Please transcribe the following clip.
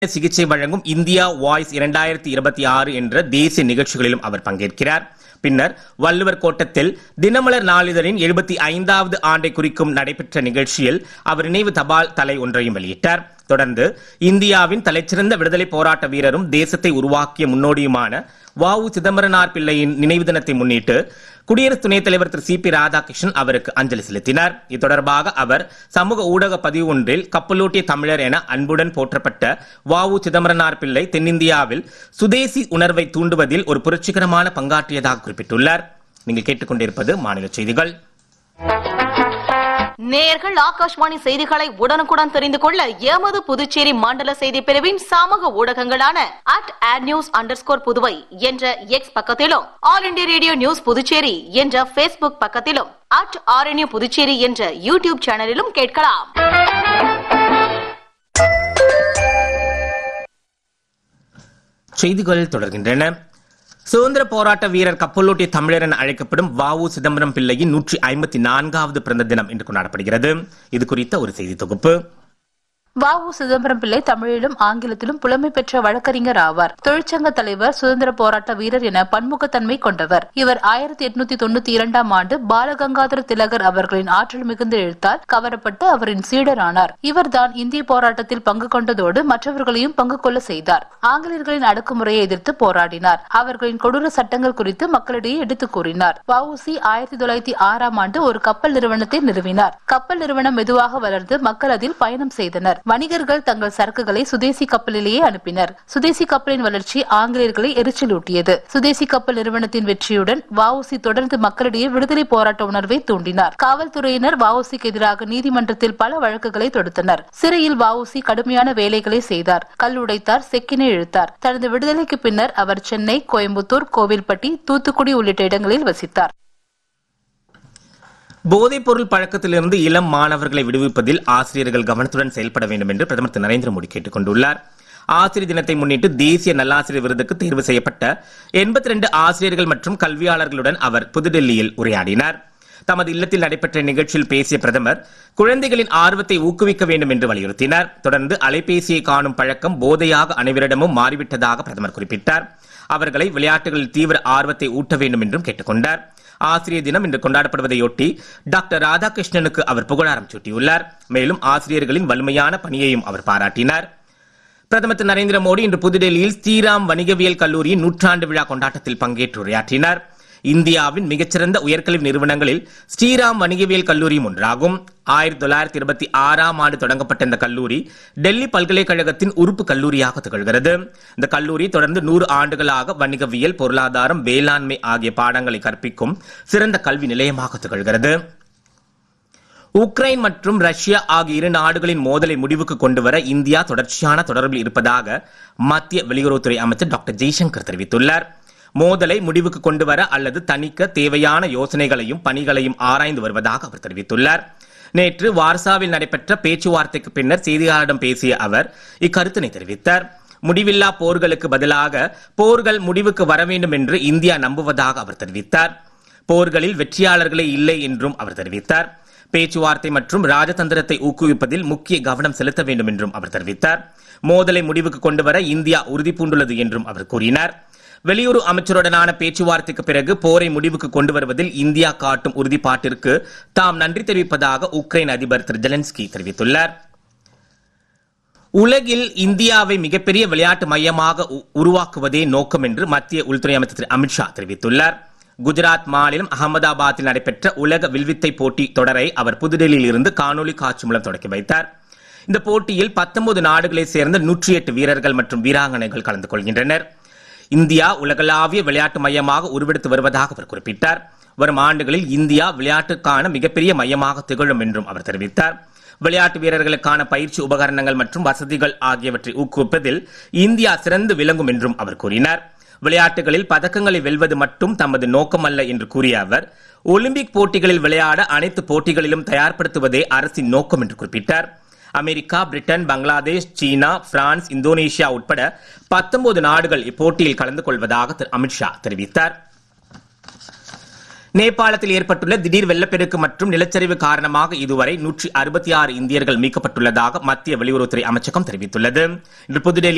சிகிச்சை வழங்கும் India voice 2026 என்ற தேசிய நிகழ்ச்சிகளிலும் அவர் பங்கேற்கிறார். பின்னர் வள்ளுவர் கோட்டத்தில் தினமலர் நாளிதழின் 75வது ஆண்டை குறிக்கும் நடைபெற்ற நிகழ்ச்சியில் அவர் நினைவு தபால் தலை ஒன்றையும் வெளியிட்டார். தொடர்ந்து இந்தியாவின் தலைச்சிறந்த விடுதலை போராட்ட வீரரும் தேசத்தை உருவாக்கிய முன்னோடியுமான வ.உ. சிதம்பரனார் பிள்ளையின் நினைவு தினத்தை முன்னிட்டு குடியரசு துணைத் தலைவர் திரு சி.பி. ராதாகிருஷ்ணன் அவருக்கு அஞ்சலி செலுத்தினார். இது தொடர்பாக அவர் சமூக ஊடக பதிவு ஒன்றில் கப்பலோட்டிய தமிழர் என அன்புடன் போற்றப்பட்ட வ.உ. சிதம்பரனார் பிள்ளை தென்னிந்தியாவில் சுதேசி உணர்வை தூண்டுவதில் ஒரு புரட்சிகரமான பங்காற்றியதாக குறிப்பிட்டுள்ளார். நீங்கள் கேட்டுக்கொண்டிருப்பது மாநில செய்திகள். நேயர்கள் ஆகாஷ்வாணி செய்திகளை உடனுக்குடன் தெரிந்து கொள்ள எமது புதுச்சேரி மண்டல செய்தி பிரிவின் சமூக ஊடகங்களான @adnews_புதுவை என்ற எக்ஸ் பக்கத்திலும், all India radio news Puducherry என்ற Facebook பக்கத்திலும், @RNU புதுச்சேரி என்ற யூடியூப் சேனலிலும் கேட்கலாம். செய்திகள் தொடர்கின்றன. சுதந்திர போராட்ட வீரர் கப்பலோட்டிய தமிழர் என அழைக்கப்படும் வ.உ. சிதம்பரம் பிள்ளையின் 154வது பிறந்த தினம் இன்று கொண்டாடப்படுகிறது. இது குறித்த ஒரு செய்தி தொகுப்பு. வ.உ. சிதம்பரம் பிள்ளை தமிழிலும் ஆங்கிலத்திலும் புலமை பெற்ற வழக்கறிஞர் ஆவார். தொழிற்சங்க தலைவர், சுதந்திர போராட்ட வீரர் என பன்முகத்தன்மை கொண்டவர். இவர் 1892ஆம் ஆண்டு பாலகங்காதர திலகர் அவர்களின் ஆற்றல் மிகுந்த எழுத்தால் கவரப்பட்டு அவரின் சீடரானார். இவர்தான் இந்திய போராட்டத்தில் பங்கு கொண்டதோடு மற்றவர்களையும் பங்கு கொள்ள செய்தார். ஆங்கிலேயர்களின் அடக்குமுறையை எதிர்த்து போராடினார். அவர்களின் கொடூர சட்டங்கள் குறித்து மக்களிடையே எடுத்துக் கூறினார். வ.உ.சி 1906ஆம் ஆண்டு ஒரு கப்பல் நிறுவனத்தை நிறுவினார். கப்பல் நிறுவனம் மெதுவாக வளர்ந்து மக்கள் அதில் பயணம் செய்தனர். வணிகர்கள் தங்கள் சரக்குகளை சுதேசி கப்பலிலேயே அனுப்பினர். சுதேசி கப்பலின் வளர்ச்சி ஆங்கிலேயர்களை எரிச்சலூட்டியது. சுதேசி கப்பல் நிறுவனத்தின் வெற்றியுடன் வ.உ.சி தொடர்ந்து மக்களிடையே விடுதலை போராட்ட உணர்வை தூண்டினார். காவல்துறையினர் வ.உ.சிக்கு எதிராக நீதிமன்றத்தில் பல வழக்குகளை தொடுத்தனர். சிறையில் வ.உ.சி கடுமையான வேலைகளை செய்தார். கல் உடைத்தார், செக்கினை இழுத்தார். தனது விடுதலைக்கு பின்னர் அவர் சென்னை, கோயம்புத்தூர், கோவில்பட்டி, தூத்துக்குடி உள்ளிட்ட இடங்களில் வசித்தார். போதைப் பொருள் பழக்கத்திலிருந்து இளம் மாணவர்களை விடுவிப்பதில் ஆசிரியர்கள் கவனத்துடன் செயல்பட வேண்டும் என்று பிரதமர் திரு நரேந்திர மோடி கேட்டுக் கொண்டுள்ளார். ஆசிரியர் தினத்தை முன்னிட்டு தேசிய நல்லாசிரியர் விருதுக்கு தேர்வு செய்யப்பட்ட 82 ஆசிரியர்கள் மற்றும் கல்வியாளர்களுடன் அவர் புதுடெல்லியில் உரையாடினார். தமது இல்லத்தில் நடைபெற்ற நிகழ்ச்சியில் பேசிய பிரதமர் குழந்தைகளின் ஆர்வத்தை ஊக்குவிக்க வேண்டும் என்று வலியுறுத்தினார். தொடர்ந்து அலைபேசியை காணும் பழக்கம் போதையாக அனைவரிடமும் மாறிவிட்டதாக பிரதமர் குறிப்பிட்டார். அவர்களை விளையாட்டுகளில் தீவிர ஆர்வத்தை ஊட்ட வேண்டும் என்றும் கேட்டுக்கொண்டார். ஆசிரியர் தினம் இன்று கொண்டாடப்படுவதையொட்டி டாக்டர் ராதாகிருஷ்ணனுக்கு அவர் புகழாரம் சூட்டியுள்ளார். மேலும் ஆசிரியர்களின் வலிமையான பணியையும் அவர் பாராட்டினார். பிரதமர் திரு நரேந்திர மோடி இன்று புதுடெல்லியில் ஸ்ரீராம் வணிகவியல் கல்லூரியின் 100ஆண்டு விழா கொண்டாட்டத்தில் பங்கேற்று உரையாற்றினார். இந்தியாவின் மிகச்சிறந்த உயர்கல்வி நிறுவனங்களில் ஸ்ரீராம் வணிகவியல் கல்லூரியும் ஒன்றாகும். 1926ஆம் ஆண்டு தொடங்கப்பட்ட இந்த கல்லூரி டெல்லி பல்கலைக்கழகத்தின் உறுப்பு கல்லூரியாக திகழ்கிறது. இந்த கல்லூரி தொடர்ந்து 100 ஆண்டுகளாக வணிகவியல், பொருளாதாரம், வேளாண்மை ஆகிய பாடங்களை கற்பிக்கும் சிறந்த கல்வி நிலையமாக திகழ்கிறது. உக்ரைன் மற்றும் ரஷ்யா ஆகிய இரு நாடுகளின் மோதலை முடிவுக்கு கொண்டுவர இந்தியா தொடர்ச்சியான தொடர்பில் இருப்பதாக மத்திய வெளியுறவுத்துறை அமைச்சர் டாக்டர் ஜெய்சங்கர் தெரிவித்துள்ளார். மோதலை முடிவுக்கு கொண்டு வர அல்லது தணிக்க தேவையான யோசனைகளையும் பணிகளையும் ஆராய்ந்து வருவதாக அவர் தெரிவித்துள்ளார். நேற்று வார்சாவில் நடைபெற்ற பேச்சுவார்த்தைக்கு பின்னர் செய்தியாளரிடம் பேசிய அவர் இக்கருத்தினை தெரிவித்தார். முடிவில்லா போர்களுக்கு பதிலாக போர்கள் முடிவுக்கு வர வேண்டும் என்று இந்தியா நம்புவதாக அவர் தெரிவித்தார். போர்களில் வெற்றியாளர்களே இல்லை என்றும் அவர் தெரிவித்தார். பேச்சுவார்த்தை மற்றும் ராஜதந்திரத்தை ஊக்குவிப்பதில் முக்கிய கவனம் செலுத்த வேண்டும் என்றும் அவர் தெரிவித்தார். மோதலை முடிவுக்கு கொண்டுவர இந்தியா உறுதி பூண்டுள்ளது என்றும் அவர் கூறினார். வெளியுறவு அமைச்சருடனான பேச்சுவார்த்தைக்கு பிறகு போரை முடிவுக்கு கொண்டு வருவதில் இந்தியா காட்டும் உறுதிப்பாட்டிற்கு தாம் நன்றி தெரிவிப்பதாக உக்ரைன் அதிபர் திரு ஜெலன்ஸ்கி தெரிவித்துள்ளார். உலகில் இந்தியாவை மிகப்பெரிய விளையாட்டு மையமாக உருவாக்குவதே நோக்கம் என்று மத்திய உள்துறை அமைச்சர் திரு அமித்ஷா தெரிவித்துள்ளார். குஜராத் மாநிலம் அகமதாபாத்தில் நடைபெற்ற உலக வில்வித்தை போட்டி தொடரை அவர் புதுடெல்லியில் இருந்து காணொலி காட்சி மூலம் தொடங்கி வைத்தார். இந்த போட்டியில் 19 நாடுகளைச் சேர்ந்த 108 வீரர்கள் மற்றும் வீராங்கனைகள் கலந்து கொள்கின்றனர். இந்தியா உலகளாவிய விளையாட்டு மையமாக உருவெடுத்து வருவதாக அவர் குறிப்பிட்டார். வரும் ஆண்டுகளில் இந்தியா விளையாட்டுக்கான மிகப்பெரிய மையமாக திகழும் என்றும் அவர் தெரிவித்தார். விளையாட்டு வீரர்களுக்கான பயிற்சி உபகரணங்கள் மற்றும் வசதிகள் ஆகியவற்றை ஊக்குவிப்பதில் இந்தியா சிறந்து விளங்கும் என்றும் அவர் கூறினார். விளையாட்டுகளில் பதக்கங்களை வெல்வது மட்டும் தமது நோக்கம் அல்ல என்று கூறிய அவர் ஒலிம்பிக் போட்டிகளில் விளையாட அனைத்து போட்டிகளிலும் தயார்படுத்துவதே அரசின் நோக்கம் என்று குறிப்பிட்டார். அமெரிக்கா, பிரிட்டன், பங்களாதேஷ், சீனா, பிரான்ஸ், இந்தோனேஷியா உட்பட 19 நாடுகள் இப்போட்டியில் கலந்து கொள்வதாக திரு அமித்ஷா தெரிவித்தார். நேபாளத்தில் ஏற்பட்டுள்ள திடீர் வெள்ளப்பெருக்கு மற்றும் நிலச்சரிவு காரணமாக இதுவரை 166 இந்தியர்கள் மீட்கப்பட்டுள்ளதாக மத்திய வெளியுறவுத்துறை அமைச்சகம் தெரிவித்துள்ளது. இன்று புதுடெல்லி